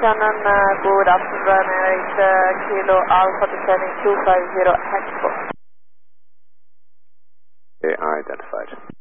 Shannon, good afternoon, Kilo Alpha descending 250 Hexport. Okay, identified.